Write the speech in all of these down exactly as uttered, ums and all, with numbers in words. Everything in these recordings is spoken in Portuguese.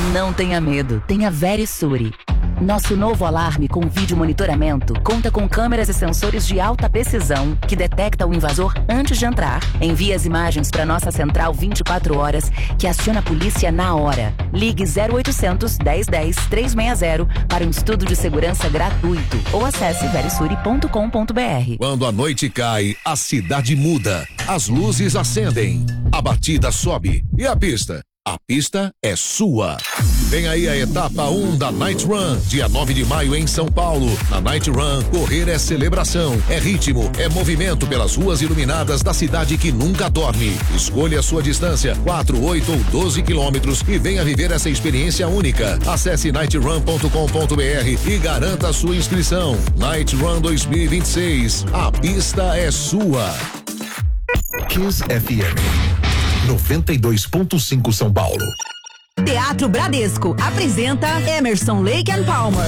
Não tenha medo, tenha Verisure. Nosso novo alarme com vídeo monitoramento conta com câmeras e sensores de alta precisão que detecta o invasor antes de entrar. Envia as imagens para nossa central vinte e quatro horas, que aciona a polícia na hora. Ligue zero oitocentos, dez dez, trezentos e sessenta para um estudo de segurança gratuito ou acesse verisure ponto com ponto br. Quando a noite cai, a cidade muda. As luzes acendem, a batida sobe e a pista? A pista é sua. Vem aí a etapa um da Night Run, dia nove de maio em São Paulo. Na Night Run, correr é celebração, é ritmo, é movimento pelas ruas iluminadas da cidade que nunca dorme. Escolha a sua distância, quatro, oito ou doze quilômetros e venha viver essa experiência única. Acesse night run ponto com ponto br e garanta a sua inscrição. Night Run dois mil e vinte e seis, a pista é sua. Kiss F M noventa e dois ponto cinco São Paulo. Teatro Bradesco apresenta Emerson Lake and Palmer.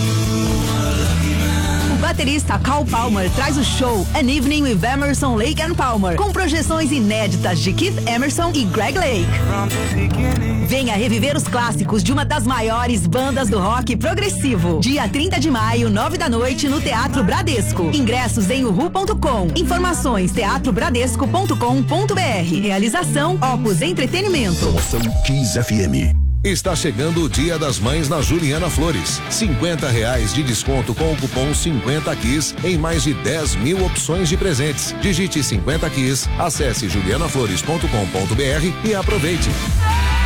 O baterista Carl Palmer traz o show An Evening with Emerson Lake and Palmer, com projeções inéditas de Keith Emerson e Greg Lake. Venha reviver os clássicos de uma das maiores bandas do rock progressivo. Dia trinta de maio, nove da noite, no Teatro Bradesco. Ingressos em uhu ponto com. Informações teatro bradesco ponto com ponto br. Realização Opus Entretenimento. Promoção Kiss F M. Está chegando o Dia das Mães na Juliana Flores. cinquenta reais de desconto com o cupom cinquenta Kiss em mais de dez mil opções de presentes. Digite cinquenta Kiss, acesse juliana flores ponto com ponto br e aproveite.